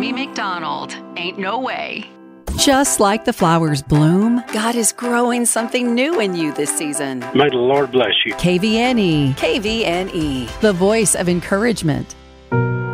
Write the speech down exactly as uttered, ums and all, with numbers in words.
Amy McDonald. Ain't no way. Just like the flowers bloom, God is growing something new in you this season. May the Lord bless you. K V N E, K V N E, the voice of encouragement.